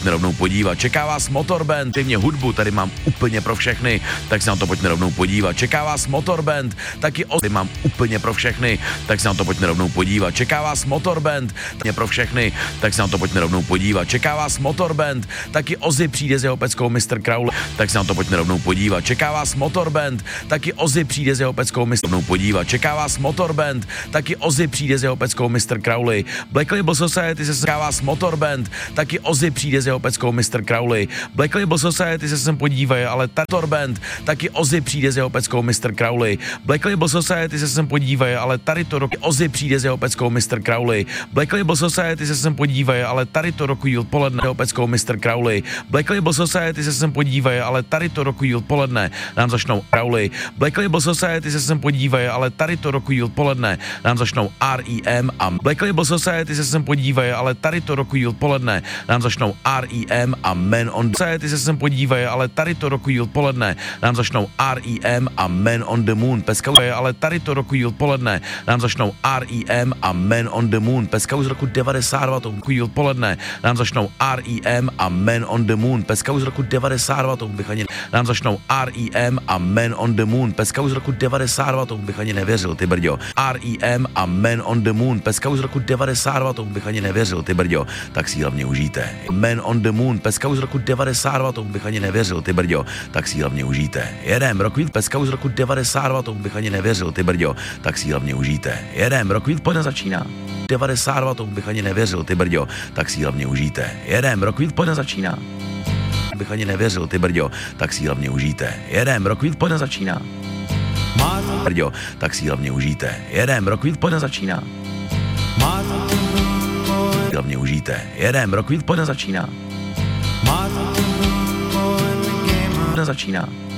pojďme rovnou podívat. Čeká vás Motorband, ty mě hudbu tady mám úplně pro všechny, tak se na to pojďme rovnou podívat. Čeká vás Motorband, taky tady mám úplně pro všechny, tak se na to pojďme rovnou podívat. Čeká vás Motorband, taky pro všechny, tak se na to pojďme rovnou podívat. Čeká vás Motorband, taky Ozzy přijde s jeho peckou Mr. Crowley, tak se na to pojďme rovnou podívat. Čeká vás Motorband, taky Ozzy přijde s jeho peckou Mr. rovnou podívat. Čeká vás Motorband, taky Ozzy přijde s jeho peckou Mr. Crowley. Black Label Society se čeká vás Motorband, taky Ozzy přijde s jeho peckou Mr. Crowley. Black Label Society se sem podívají, ale Motorband, taky Ozzy přijde s jeho peckou Mr. Crowley. Black Label Society se sem podívají, ale tady to roku Ozzy přijde s jeho peckou Mr. Crowley. Black Label Society se sem podívají, ale tady to roku odpoledne jeho peckou Mr. Crowley. Black Label Society se sem podívají, ale tady to roku odpoledne nám začnou Crowley. Black Label Society se sem podívají, ale tady to roku odpoledne nám začnou R.E.M. a Black Label Society se sem podívají, ale tady to roku odpoledne nám začnou R.E.M. a Men on the Society se sem podívají, ale tady to roku odpoledne nám začnou R.E.M. a Men on the Moon. Peska ale tady to roku odpoledne nám začnou R.E.M. a Men on the Moon. Peska už z roku 92 to roku odpoledne nám začnou R.E.M. a Men on the Moon. Peska už z roku 92 to bych ani nám začnou R.E.M. a Men on the Moon. Peska už z roku 92 to bych ani nevěřil, ty brďo. R.E.M. a Men on the Moon. Peska už z roku 92 to bych ani nevěřil, ty brďo. Tak si hlavně užijte. Men on the Moon. Peska už z roku 92 to bych ani nevěřil, ty brďo. Tak si hlavně užijte. Jedem Rockweed, peska už z roku 92 to bych ani nevěřil, ty brďo. Tak si hlavně užijte. Jedem Rockweed, pojď začíná. 92 to bych ani nevěřil, ty brďo. Tak si hlavně užijte. Jedem Rockweed, pojď začíná. Bych ani nevěřil, ty brďo. Tak si hlavně užijte. Jedem Rockweed, pojď začíná. Brďo, tak si hlavně užijte. Jedem Rockweed, pojď začíná. Hlavně užijte. Jedem Rockweed, pojď začíná. Začíná.